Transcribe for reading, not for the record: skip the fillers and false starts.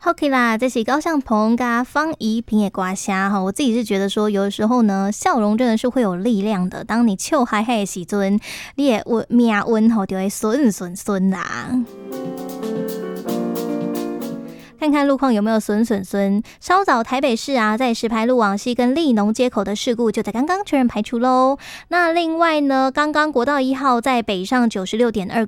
OK 啦，这是高向鹏跟方怡萍的歌声哈，我自己是觉得说，有的时候呢，笑容真的是会有力量的。当你笑嗨嗨的时阵，你的命运吼就会顺啦。看看路况有没有损。稍早台北市啊，在石牌路往西跟立农街口的事故就在刚刚确认排除喽。那另外呢，刚刚国道1号在北上96.2